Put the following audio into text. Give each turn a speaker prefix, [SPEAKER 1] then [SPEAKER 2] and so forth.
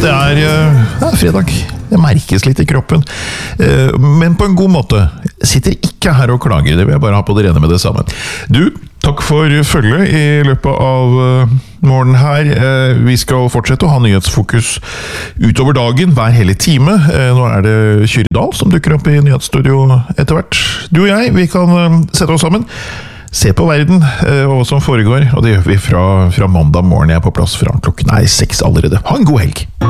[SPEAKER 1] det er fredag. Det merkes litt i kroppen. Men på en god måte. Jeg sitter ikke her og klager, det vil jeg bare ha på det rene med det samme. Du, takk for følget i løpet av morgenen her. Vi skal fortsette å ha nyhetsfokus utover dagen, hver hele time. Nå er det Kyrdal som dukker opp i nyhetsstudio etter hvert. Du og jeg, vi kan sette oss sammen. Se på verden og hva som foregår, og det gjør vi fra mandag morgen. Jeg er på plass fra klokken 6 allerede. Ha en god helg!